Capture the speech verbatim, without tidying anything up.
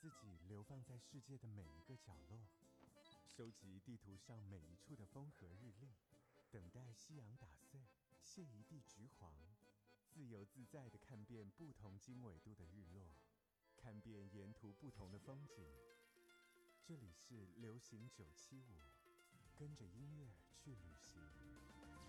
自己流放在世界的每一个角落，收集地图上每一处的风和日丽，等待夕阳打碎，卸一地橘黄，自由自在地看遍不同经纬度的日落，看遍沿途不同的风景。这里是流行九七五，跟着音乐去旅行。